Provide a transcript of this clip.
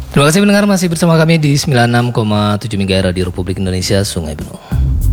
Terima kasih pendengar masih bersama kami di 96,7 MHz Radio Republik Indonesia Sungai Benue.